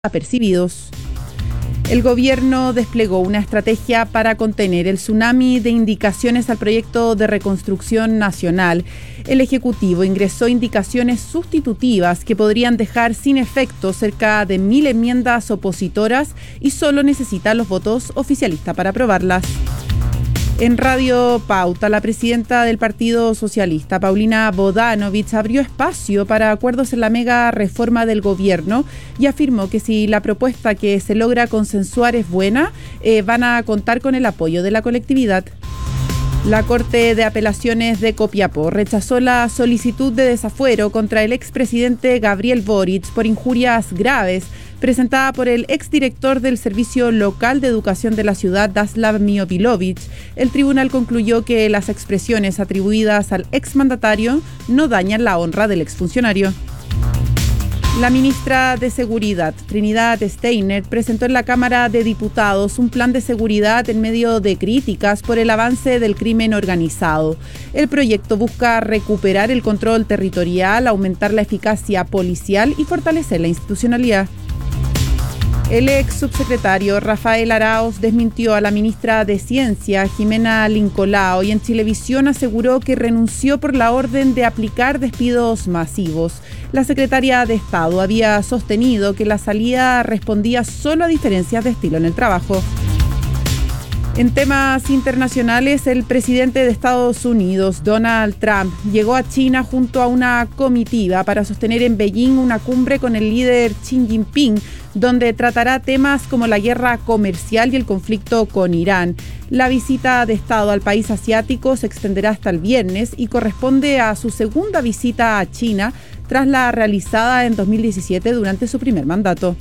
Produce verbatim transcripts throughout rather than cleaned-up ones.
apercibidos. El gobierno desplegó una estrategia para contener el tsunami de indicaciones al proyecto de reconstrucción nacional. El Ejecutivo ingresó indicaciones sustitutivas que podrían dejar sin efecto cerca de mil enmiendas opositoras y solo necesita los votos oficialistas para aprobarlas. En Radio Pauta, la presidenta del Partido Socialista, Paulina Bodanovich, abrió espacio para acuerdos en la mega reforma del gobierno y afirmó que si la propuesta que se logra consensuar es buena, eh, van a contar con el apoyo de la colectividad. La Corte de Apelaciones de Copiapó rechazó la solicitud de desafuero contra el expresidente Gabriel Boric por injurias graves presentada por el exdirector del Servicio Local de Educación de la ciudad, Daslav Miobilovic. El tribunal concluyó que las expresiones atribuidas al exmandatario no dañan la honra del exfuncionario. La ministra de Seguridad, Trinidad Steiner, presentó en la Cámara de Diputados un plan de seguridad en medio de críticas por el avance del crimen organizado. El proyecto busca recuperar el control territorial, aumentar la eficacia policial y fortalecer la institucionalidad. El ex subsecretario Rafael Arauz desmintió a la ministra de Ciencia, Jimena Lincolao, y en Chilevisión aseguró que renunció por la orden de aplicar despidos masivos. La secretaria de Estado había sostenido que la salida respondía solo a diferencias de estilo en el trabajo. En temas internacionales, el presidente de Estados Unidos, Donald Trump, llegó a China junto a una comitiva para sostener en Beijing una cumbre con el líder Xi Jinping, donde tratará temas como la guerra comercial y el conflicto con Irán. La visita de Estado al país asiático se extenderá hasta el viernes y corresponde a su segunda visita a China tras la realizada en dos mil diecisiete durante su primer mandato.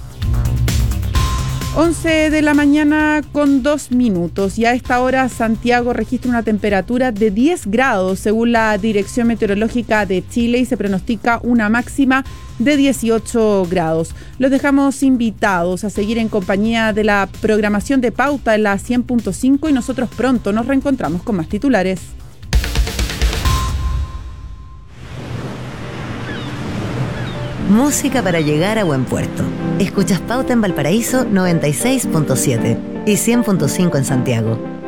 once de la mañana con dos minutos y a esta hora Santiago registra una temperatura de diez grados según la Dirección Meteorológica de Chile y se pronostica una máxima de dieciocho grados. Los dejamos invitados a seguir en compañía de la programación de Pauta en la cien punto cinco y nosotros pronto nos reencontramos con más titulares. Música para llegar a buen puerto. Escuchas Pauta en Valparaíso noventa y seis punto siete y cien punto cinco en Santiago.